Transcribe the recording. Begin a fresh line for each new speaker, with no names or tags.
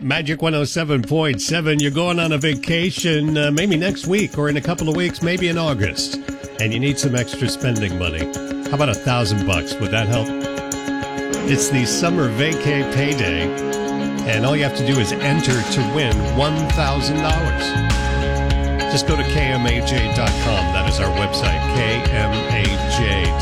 Magic 107.7. You're going on a vacation maybe next week or in a couple of weeks, maybe in August, and you need some extra spending money. How about $1,000? Would that help? It's the summer vacay payday, and all you have to do is enter to win $1,000. Just go to KMAJ.com. That is our website, KMAJ.com.